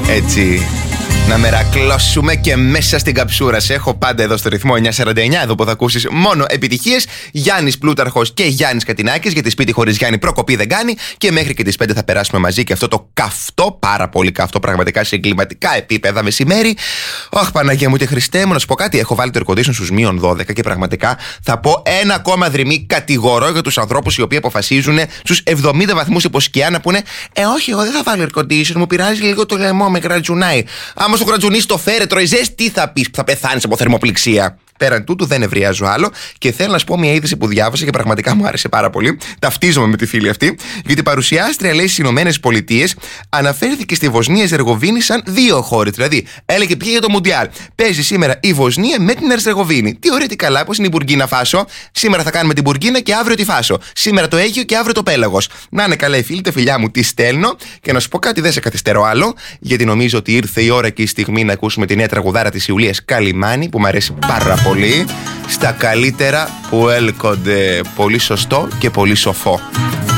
Έτσι. Να μερακλώσουμε και μέσα στην καψούρα. Σε έχω πάντα εδώ στο ρυθμό 949, εδώ που θα ακούσεις μόνο επιτυχίες. Γιάννης Πλούταρχος και Γιάννης Κατινάκης, γιατί σπίτι χωρίς Γιάννη προκοπή δεν κάνει. Και μέχρι και τις 5 θα περάσουμε μαζί και αυτό το καυτό, πάρα πολύ καυτό, πραγματικά σε εγκληματικά επίπεδα μεσημέρι. Αχ, Παναγία μου και Χριστέ μου, να σου πω κάτι. Έχω βάλει το air condition στους -12 και πραγματικά θα πω ένα ακόμα δρυμή κατηγορώ για τους ανθρώπους οι οποίοι αποφασίζουν στους 70 βαθμούς υποσκιά να πούνε όχι, εγώ δεν θα βάλω air condition, μου πειράζει λίγο το λαιμό, με κρατζουνάει. Άμα σου κρατζουνίσει το φέρετρο, η ζέστη, τι θα πεις, θα πεθάνεις από θερμοπληξία. Πέραν τούτου δεν ευριάζω άλλο και θέλω να σου πω μια είδηση που διάβασα και πραγματικά μου άρεσε πάρα πολύ. Ταυτίζομαι με τη φίλη αυτή, γιατί η παρουσιάστρια λέει στις Ηνωμένες Πολιτείες αναφέρθηκε στη Βοσνία Ερζεγοβίνη σαν δύο χώρες. Δηλαδή, έλεγε ποια για το Μουντιάλ. Παίζει σήμερα η Βοσνία με την Ερζεγοβίνη. Τι ωραία, τι καλά, πώς είναι η Μπουργκίνα Φάσο. Σήμερα θα κάνουμε την Μπουργκίνα και αύριο τη Φάσο. Σήμερα το Αίγυο και αύριο το Πέλαγος. Να είναι καλά, η φίλη, τα φιλιά μου, τη στέλνω και να σου πω κάτι, δεν σε καθυστερώ άλλο, γιατί νομίζω ότι ήρθε η ώρα και η στιγμή να ακούσουμε τη νέα τραγουδάρα της Ιουλίας Καλιμάνη που μου αρέσει πάρα πολύ. Στα καλύτερα που έλκονται. Πολύ σωστό και πολύ σοφό.